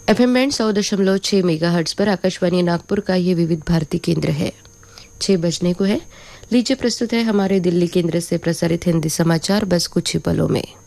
FM band 100.6 megahertz पर आकाशवाणी नागपुर का ये विविध भारती केंद्र है। 6 बजने को है। लीजिए प्रस्तुत है हमारे दिल्ली केंद्र से प्रसारित हिंदी समाचार बस कुछ ही पलों में।